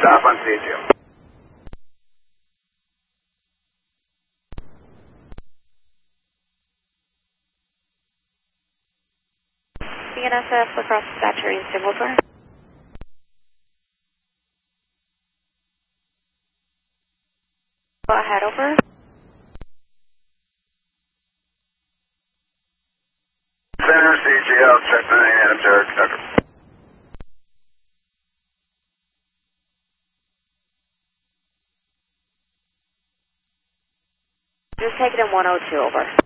stop on CGL. BNSF across Thatcher and Singleton. Go ahead, over. Center CGL, check 9, Adam Jared, Tucker. Just take it in 102, over.